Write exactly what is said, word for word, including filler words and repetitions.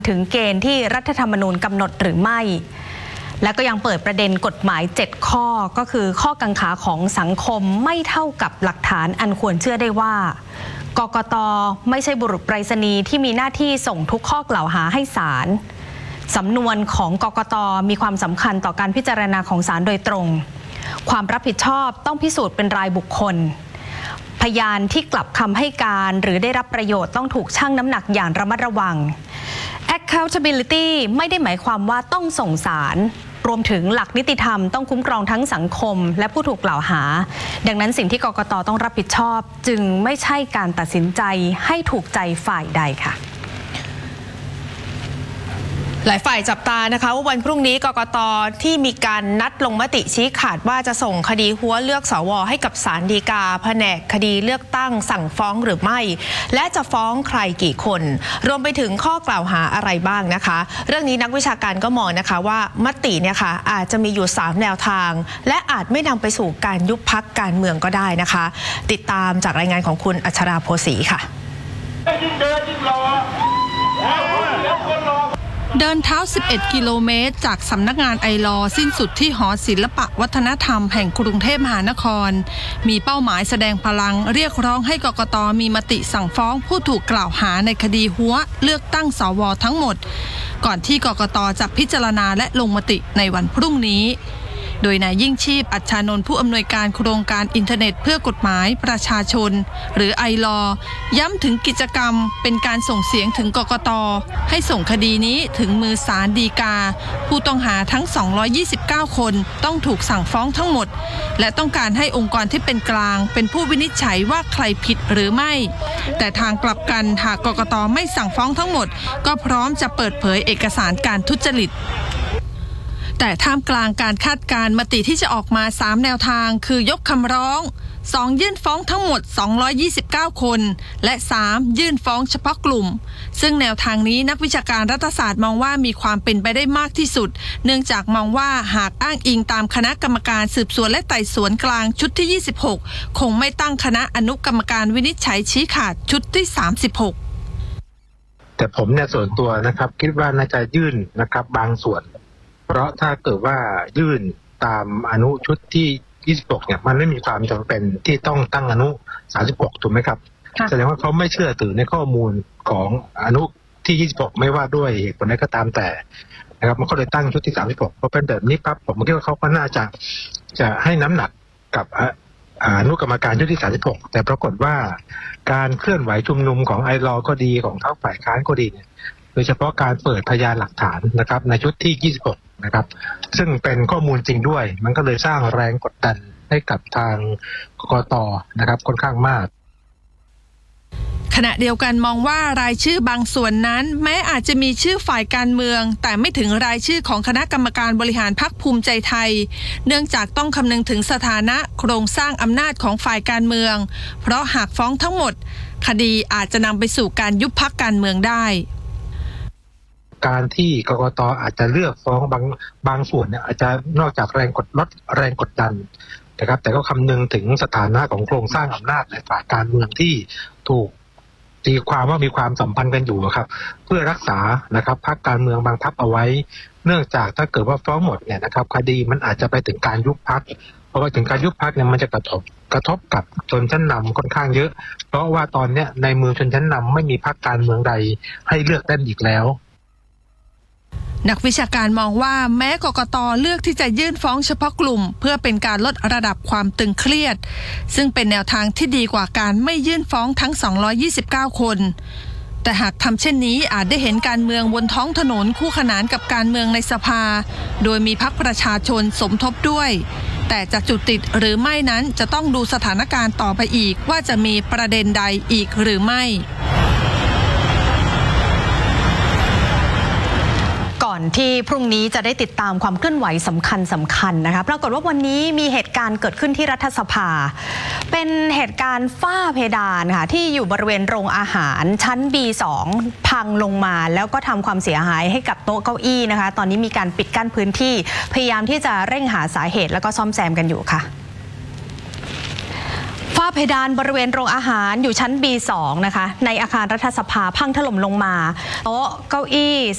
ถึงเกณฑ์ที่รัฐธรรมนูญกำหนดหรือไม่และก็ยังเปิดประเด็นกฎหมายเจ็ดข้อก็คือข้อกังขาของสังคมไม่เท่ากับหลักฐานอันควรเชื่อได้ว่ากกต.ไม่ใช่บุรุษไปรษณีย์ที่มีหน้าที่ส่งทุกข้อกล่าวหาให้ศาลสำนวนของกกต.มีความสำคัญต่อการพิจารณาของศาลโดยตรงความรับผิดชอบต้องพิสูจน์เป็นรายบุคคลพยานที่กลับคำให้การหรือได้รับประโยชน์ต้องถูกชั่งน้ำหนักอย่างระมัดระวัง accountability ไม่ได้หมายความว่าต้องส่งศาลรวมถึงหลักนิติธรรมต้องคุ้มครองทั้งสังคมและผู้ถูกกล่าวหาดังนั้นสิ่งที่กกต.ต้องรับผิดชอบจึงไม่ใช่การตัดสินใจให้ถูกใจฝ่ายใดค่ะหลายฝ่ายจับตานะคะว่าวันพรุ่งนี้กกต.ที่มีการนัดลงมติชี้ขาดว่าจะส่งคดีหัวเลือกสว.ให้กับศาลฎีกาแผนกคดีเลือกตั้งสั่งฟ้องหรือไม่และจะฟ้องใครกี่คนรวมไปถึงข้อกล่าวหาอะไรบ้างนะคะเรื่องนี้นักวิชาการก็มองนะคะว่ามติเนี่ยค่ะอาจจะมีอยู่สามแนวทางและอาจไม่นำไปสู่การยุบพรรคการเมืองก็ได้นะคะติดตามจากรายงานของคุณอัชราโพสีค่ะยิ่งเดินยิ่งรอเดินเท้าสิบเอ็ดกิโลเมตรจากสำนักงานไอลอสิ้นสุดที่หอศิลปะวัฒนธรรมแห่งกรุงเทพมหานครมีเป้าหมายแสดงพลังเรียกร้องให้กกต.มีมติสั่งฟ้องผู้ถูกกล่าวหาในคดีหัวเลือกตั้งสว.ทั้งหมดก่อนที่กกต.จะพิจารณาและลงมติในวันพรุ่งนี้โดยนายยิ่งชีพอัชชานนท์ผู้อำนวยการโครงการอินเทอร์เน็ตเพื่อกฎหมายประชาชนหรือไอลอย้ำถึงกิจกรรมเป็นการส่งเสียงถึงกกต.ให้ส่งคดีนี้ถึงมือศาลฎีกาผู้ต้องหาทั้งสองร้อยยี่สิบเก้าคนต้องถูกสั่งฟ้องทั้งหมดและต้องการให้องค์กรที่เป็นกลางเป็นผู้วินิจฉัยว่าใครผิดหรือไม่แต่ทางกลับกันหากกกต.ไม่สั่งฟ้องทั้งหมดก็พร้อมจะเปิดเผยเอกสารการทุจริตแต่ท่ามกลางการคาดการณ์มติที่จะออกมาสามแนวทางคือยกคำร้องสองยื่นฟ้องทั้งหมดสองร้อยยี่สิบเก้าคนและสามยื่นฟ้องเฉพาะกลุ่มซึ่งแนวทางนี้นักวิชาการรัฐศาสตร์มองว่ามีความเป็นไปได้มากที่สุดเนื่องจากมองว่าหากอ้างอิงตามคณะกรรมการสืบสวนและไต่สวนกลางชุดที่ยี่สิบหกคงไม่ตั้งคณะอนุกรรมการวินิจฉัยชี้ขาดชุดที่สามสิบหกแต่ผมเนี่ยส่วนตัวนะครับคิดว่าน่าจะยื่นนะครับบางส่วนเพราะถ้าเกิดว่ายื่นตามอนุชุดที่ยี่สิบหกเนี่ยมันไม่มีความจำเป็นที่ต้องตั้งอนุสามสิบหกถูกไหมครับแสดงว่าเขาไม่เชื่อถือในข้อมูลของอนุที่ยี่สิบหกไม่ว่าด้วยเหตุผลใดก็ตามแต่นะครับมันก็เลยตั้งชุดที่สามสิบหกพอเป็นแบบนี้ปั๊บผมคิดว่าเขาก็น่าจะจะให้น้ำหนักกับอนุกรรมการชุดที่สามสิบหกแต่ปรากฏว่าการเคลื่อนไหวชุมนุมของไอรอก็ดีของพรรคฝ่ายค้านก็ดีเนี่ยโดยเฉพาะการเปิดพยานหลักฐานนะครับในชุดที่ยี่สิบหกนะครับซึ่งเป็นข้อมูลจริงด้วยมันก็เลยสร้างแรงกดดันให้กับทางกกต.นะครับค่อนข้างมากขณะเดียวกันมองว่ารายชื่อบางส่วนนั้นแม้อาจจะมีชื่อฝ่ายการเมืองแต่ไม่ถึงรายชื่อของคณะกรรมการบริหารพรรคภูมิใจไทยเนื่องจากต้องคำนึงถึงสถานะโครงสร้างอำนาจของฝ่ายการเมืองเพราะหากฟ้องทั้งหมดคดีอาจจะนำไปสู่การยุบพรรคการเมืองได้การที่กกต.อาจจะเลือกฟ้องบางบางส่วนเนี่ยอาจจะนอกจากแรงกดลดแรงกดดันนะครับแต่ก็คำนึงถึงสถานะของโครงสร้างอำนาจในฝ่ายการเมืองที่ถูกตีความว่ามีความสัมพันธ์กันอยู่ครับเพื่อรักษานะครับพรรคการเมืองบางพรรคเอาไว้เนื่องจากถ้าเกิดว่าฟ้องหมดเนี่ยนะครับคดีมันอาจจะไปถึงการยุบพรรคเพราะว่าถึงการยุบพรรคเนี่ยมันจะกระทบกระทบกับชนชั้นนำค่อนข้างเยอะเพราะว่าตอนเนี้ยในมือชนชั้นนำไม่มีพรรคการเมืองใดให้เลือกได้อีกแล้วนักวิชาการมองว่าแม้กกต.เลือกที่จะยื่นฟ้องเฉพาะกลุ่มเพื่อเป็นการลดระดับความตึงเครียดซึ่งเป็นแนวทางที่ดีกว่าการไม่ยื่นฟ้องทั้งสองร้อยยี่สิบเก้าคนแต่หากทำเช่นนี้อาจได้เห็นการเมืองบนท้องถนนคู่ขนานกับการเมืองในสภาโดยมีพรรคประชาชนสมทบด้วยแต่จะจุดติดหรือไม่นั้นจะต้องดูสถานการณ์ต่อไปอีกว่าจะมีประเด็นใดอีกหรือไม่ก่อนที่พรุ่งนี้จะได้ติดตามความเคลื่อนไหวสำคัญสำคัญนะคะปรากฏว่าวันนี้มีเหตุการณ์เกิดขึ้นที่รัฐสภาเป็นเหตุการณ์ฝ้าเพดานค่ะที่อยู่บริเวณโรงอาหารชั้น บี สอง พังลงมาแล้วก็ทำความเสียหายให้กับโต๊ะเก้าอี้นะคะตอนนี้มีการปิดกั้นพื้นที่พยายามที่จะเร่งหาสาเหตุแล้วก็ซ่อมแซมกันอยู่ค่ะฝ้าเพดานบริเวณโรงอาหารอยู่ชั้น บี สอง นะคะในอาคารรัฐสภาพังถล่มลงมาโต๊ะเก้าอี้